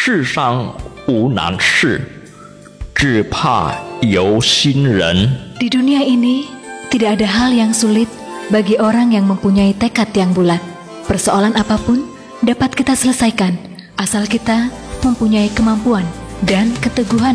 世上无难事，只怕有心人。 Di dunia ini, tidak ada hal yang sulit bagi orang yang mempunyai tekad yang bulat. Persoalan apapun dapat kita selesaikan, asal kita mempunyai kemampuan dan keteguhan